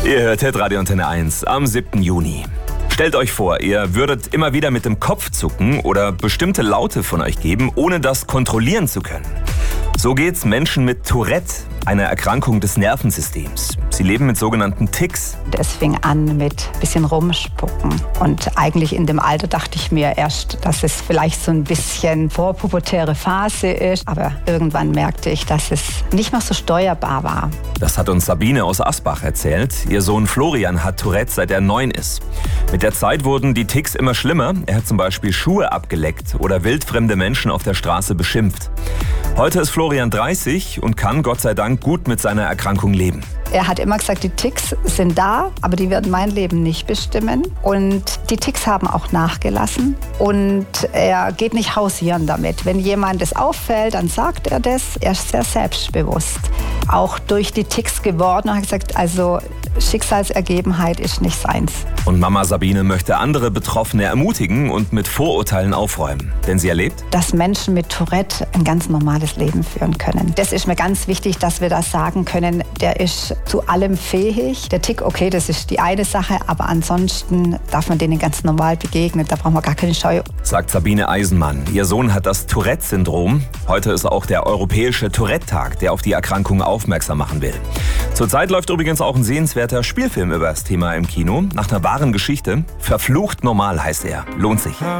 Ihr hört Hitradio Antenne 1 am 7. Juni. Stellt euch vor, ihr würdet immer wieder mit dem Kopf zucken oder bestimmte Laute von euch geben, ohne das kontrollieren zu können. So geht's Menschen mit Tourette, einer Erkrankung des Nervensystems. Sie leben mit sogenannten Tics. Es fing an mit ein bisschen rumspucken. Und eigentlich in dem Alter dachte ich mir erst, dass es vielleicht so ein bisschen vorpubertäre Phase ist. Aber irgendwann merkte ich, dass es nicht mehr so steuerbar war. Das hat uns Sabine aus Asbach erzählt. Ihr Sohn Florian hat Tourette, seit er 9 ist. Mit der Zeit wurden die Tics immer schlimmer. Er hat zum Beispiel Schuhe abgeleckt oder wildfremde Menschen auf der Straße beschimpft. Heute ist Florian 30 und kann Gott sei Dank gut mit seiner Erkrankung leben. Er hat immer gesagt, die Tics sind da, aber die werden mein Leben nicht bestimmen. Und die Tics haben auch nachgelassen. Und er geht nicht hausieren damit. Wenn jemand es auffällt, dann sagt er das. Er ist sehr selbstbewusst. Auch durch die Tics geworden und hat gesagt, also Schicksalsergebenheit ist nicht seins. Und Mama Sabine möchte andere Betroffene ermutigen und mit Vorurteilen aufräumen. Denn sie erlebt, dass Menschen mit Tourette ein ganz normales Leben führen können. Das ist mir ganz wichtig, dass wir das sagen können. Der ist zu allem fähig. Der Tic, okay, das ist die eine Sache, aber ansonsten darf man denen ganz normal begegnen. Da brauchen wir gar keine Scheu. Sagt Sabine Eisenmann. Ihr Sohn hat das Tourette-Syndrom. Heute ist auch der Europäische Tourette-Tag, der auf die Erkrankung aufmerksam machen will. Zurzeit läuft übrigens auch ein sehenswerter Spielfilm über das Thema im Kino. Nach einer wahren Geschichte. Verflucht normal heißt er. Lohnt sich.